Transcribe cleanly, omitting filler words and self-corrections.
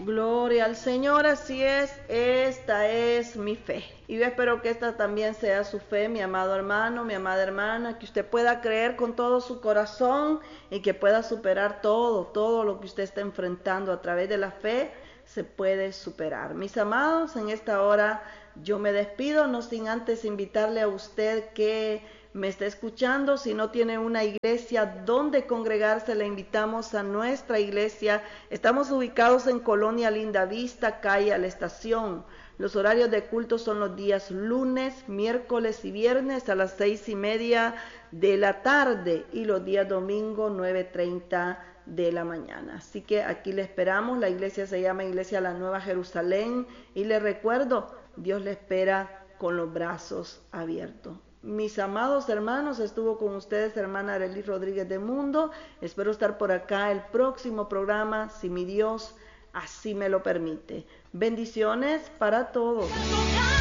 Gloria al Señor, así es, esta es mi fe. Y yo espero que esta también sea su fe, mi amado hermano, mi amada hermana, que usted pueda creer con todo su corazón y que pueda superar todo lo que usted está enfrentando a través de la fe, se puede superar. Mis amados, en esta hora yo me despido, no sin antes invitarle a usted que me está escuchando, si no tiene una iglesia donde congregarse, le invitamos a nuestra iglesia. Estamos ubicados en Colonia Linda Vista, calle a la Estación. Los horarios de culto son los días lunes, miércoles y viernes a las 6:30 de la tarde y los días domingo 9:30 de la mañana. Así que aquí le esperamos. La iglesia se llama Iglesia La Nueva Jerusalén y le recuerdo, Dios le espera con los brazos abiertos. Mis amados hermanos, estuvo con ustedes hermana Arely Rodríguez de Mundo. Espero estar por acá el próximo programa, si mi Dios así me lo permite. Bendiciones para todos.